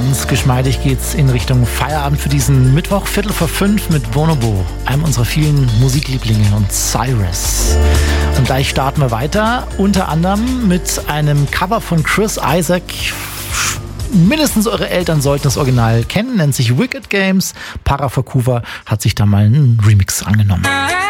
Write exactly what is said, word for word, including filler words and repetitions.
Ganz geschmeidig geht's in Richtung Feierabend für diesen Mittwoch, Viertel vor fünf mit Bonobo, einem unserer vielen Musiklieblinge, und Cyrus. Und gleich starten wir weiter, unter anderem mit einem Cover von Chris Isaak. Mindestens eure Eltern sollten das Original kennen, nennt sich Wicked Games. Para Vancouver hat sich da mal einen Remix angenommen.